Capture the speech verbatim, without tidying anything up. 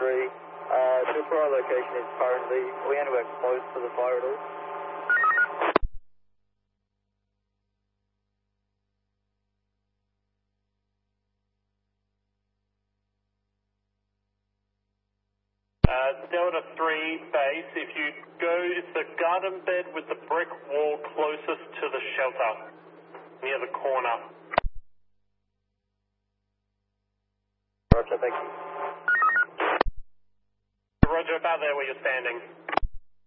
three. Uh, Chippewa location is currently, we anywhere close to the fire at all? Uh, Delta three base, if you go, it's the garden bed with the brick wall closest to the shelter, near the corner. Roger, thank you. Roger, about there where you're standing.